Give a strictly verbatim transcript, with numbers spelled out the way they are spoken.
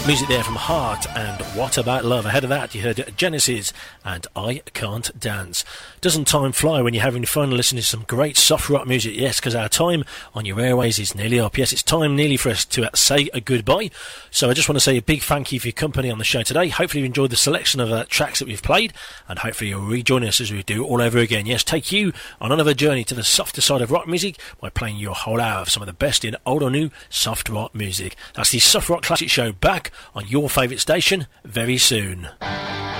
Music there from Heart and What About Love. Ahead of that, you heard Genesis and I Can't Dance. Doesn't time fly when you're having fun listening to some great soft rock music? Yes, because our time on your airways is nearly up. Yes, it's time nearly for us to say a goodbye. So I just want to say a big thank you for your company on the show today. Hopefully you enjoyed the selection of uh, tracks that we've played, and hopefully you'll rejoin us as we do all over again. Yes, take you on another journey to the softer side of rock music by playing you a whole hour of some of the best in old or new soft rock music. That's the Soft Rock Classic Show, back on your favourite station very soon.